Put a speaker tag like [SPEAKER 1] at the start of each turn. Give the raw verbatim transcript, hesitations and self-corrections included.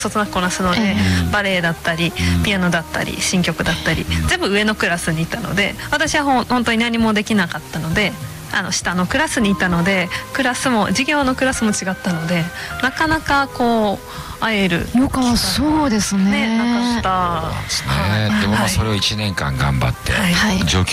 [SPEAKER 1] そつなくこなすので、
[SPEAKER 2] えー、
[SPEAKER 1] バレエだったりピアノだったり新曲だったり全部上のクラスにいたので、私はほん本当に何もできなかったので、あの下のクラスにいたので、クラスも授業のクラスも違ったので、なかなかこう会える
[SPEAKER 2] よかそうですね。
[SPEAKER 1] ね、なかった。
[SPEAKER 3] ですね。でもまあそれをいちねんかん頑張って、
[SPEAKER 1] はい、
[SPEAKER 3] 上級